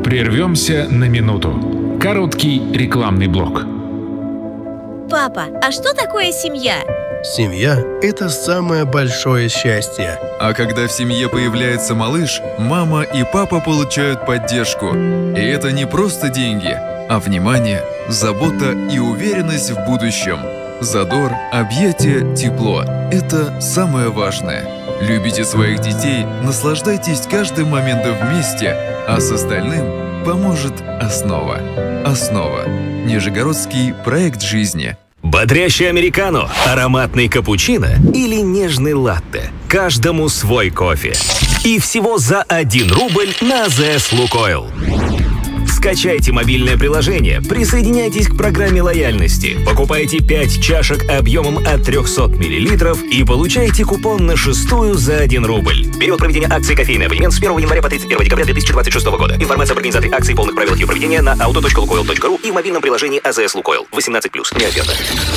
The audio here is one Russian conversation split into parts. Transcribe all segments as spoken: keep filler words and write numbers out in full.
Прервемся на минуту. Короткий рекламный блок. Папа, а что такое семья? Семья – это самое большое счастье. А когда в семье появляется малыш, мама и папа получают поддержку. И это не просто деньги, а внимание, забота и уверенность в будущем. Задор, объятия, тепло – это самое важное. Любите своих детей, наслаждайтесь каждым моментом вместе, а с остальным поможет Основа. Основа. Нижегородский проект жизни. Бодрящий американо, ароматный капучино или нежный латте. Каждому свой кофе. И всего за один рубль на АЗС Лукойл. Скачайте мобильное приложение, присоединяйтесь к программе лояльности, покупайте пять чашек объемом от триста миллилитров и получайте купон на шестую за один рубль. Период проведения акции «Кофейный абонемент» с первого января по тридцать первое декабря две тысячи двадцать шестого года. Информация об организации акции и полных правилах ее проведения на auto точка лукойл точка ру и в мобильном приложении АЗС Лукойл. восемнадцать плюс. Не оферта.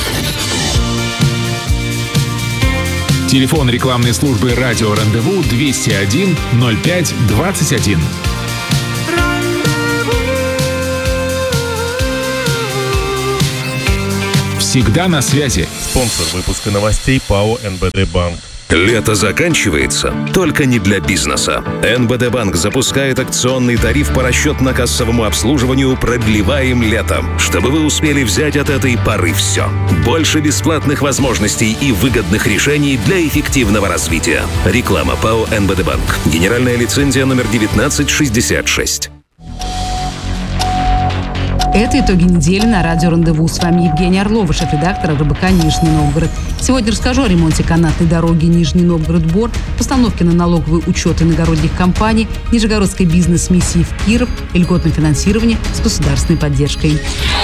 Телефон рекламной службы «Радио Рандеву» двести один ноль пять двадцать один. Всегда на связи. Спонсор выпуска новостей ПАО эн бэ дэ Банк. Лето заканчивается, только не для бизнеса. эн бэ дэ Банк запускает акционный тариф по расчетно-кассовому обслуживанию «Продлеваем летом», чтобы вы успели взять от этой поры все. Больше бесплатных возможностей и выгодных решений для эффективного развития. Реклама ПАО эн бэ дэ Банк. Генеральная лицензия номер девятнадцать шестьдесят шесть. Это итоги недели на радио «Рандеву». С вами Евгения Орлова, шеф-редактор РБК «Нижний Новгород». Сегодня расскажу о ремонте канатной дороги Нижний Новгород-Бор, постановке на налоговый учет иногородних компаний, нижегородской бизнес-миссии в Киров и льготном финансировании с государственной поддержкой.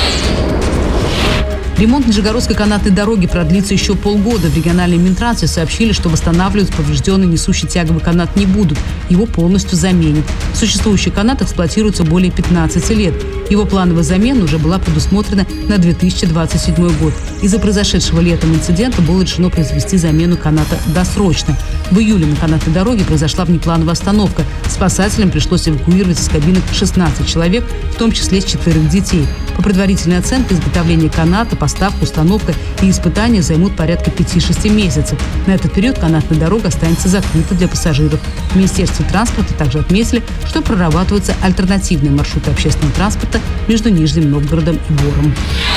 Ремонт Нижегородской канатной дороги продлится еще полгода. В региональной Минтрансе сообщили, что восстанавливать поврежденный несущий тяговый канат не будут. Его полностью заменят. Существующий канат эксплуатируется более пятнадцати лет. Его плановая замена уже была предусмотрена на две тысячи двадцать седьмой год. Из-за произошедшего летом инцидента было решено произвести замену каната досрочно. В июле на канатной дороге произошла внеплановая остановка. Спасателям пришлось эвакуировать из кабинок шестнадцать человек, в том числе четверых детей. По предварительной оценке, изготовление каната, поставка, установка и испытания займут порядка пяти-шести месяцев. На этот период канатная дорога останется закрыта для пассажиров. В Министерстве транспорта также отметили, что прорабатываются альтернативные маршруты общественного транспорта между Нижним Новгородом и Бором.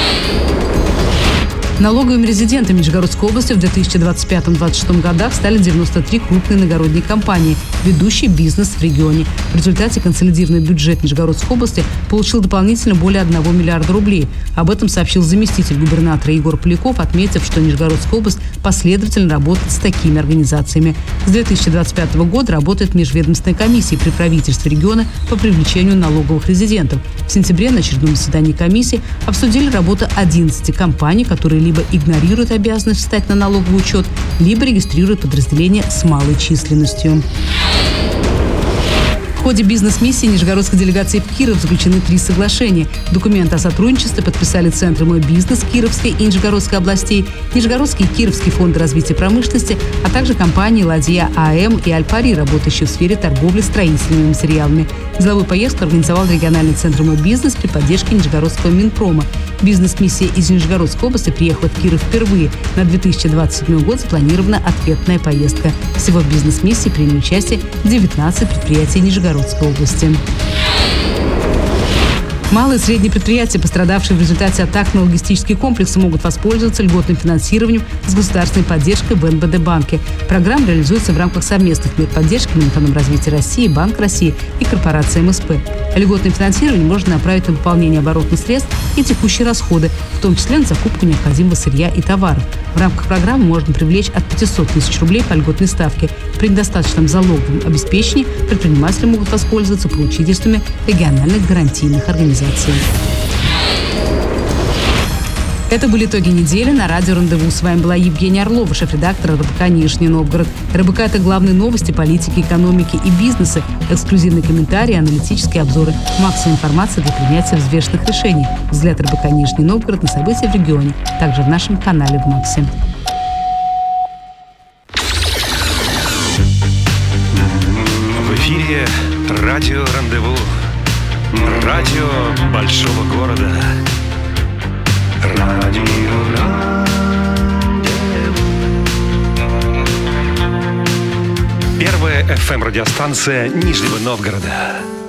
Налоговыми резидентами Нижегородской области в две тысячи двадцать пятом — две тысячи двадцать шестом годах стали девяносто три крупные иногородние компании, ведущие бизнес в регионе. В результате консолидированный бюджет Нижегородской области получил дополнительно более одного миллиарда рублей. Об этом сообщил заместитель губернатора Егор Поляков, отметив, что Нижегородская область последовательно работает с такими организациями. С две тысячи двадцать пятого года работает межведомственная комиссия при правительстве региона по привлечению налоговых резидентов. В сентябре на очередном заседании комиссии обсудили работу одиннадцати компаний, которые либо игнорируют обязанность встать на налоговый учет, либо регистрируют подразделения с малой численностью. В ходе бизнес-миссии нижегородской делегации в Киров заключены три соглашения. Документы о сотрудничестве подписали Центры «Мой бизнес» Кировской и Нижегородской областей, Нижегородский и Кировский фонды развития промышленности, а также компании «Ладья АМ» и «Альпари», работающие в сфере торговли строительными материалами. Деловую поездку организовал региональный Центр «Мой бизнес» при поддержке Нижегородского Минпрома. Бизнес-миссия из Нижегородской области приехала в Киров впервые. На две тысячи двадцать седьмой год запланирована ответная поездка. Всего в бизнес-миссии приняли участие девятнадцать предприятий Нижегородской области. Малые и средние предприятия, пострадавшие в результате атак на логистические комплексы, могут воспользоваться льготным финансированием с государственной поддержкой в эн бэ дэ банке. Программа реализуется в рамках совместных мер поддержки Минэкономразвития России, Банк России и корпорации эм эс пэ. Льготное финансирование можно направить на выполнение оборотных средств и текущие расходы, в том числе на закупку необходимого сырья и товаров. В рамках программы можно привлечь от пятисот тысяч рублей по льготной ставке. При недостаточном залоговом обеспечении предприниматели могут воспользоваться поручительствами региональных гарантийных организаций. Это были итоги недели на радио «Рандеву». С вами была Евгения Орлова, шеф-редактор РБК «Нижний Новгород». РБК – это главные новости политики, экономики и бизнеса, эксклюзивные комментарии, аналитические обзоры, максимум информации для принятия взвешенных решений. Взгляд РБК «Нижний Новгород» на события в регионе, также в нашем канале в Максе. В эфире радио «Рандеву». Радио большого города. Радио Рандеву. Первая эф эм радиостанция Нижнего Новгорода.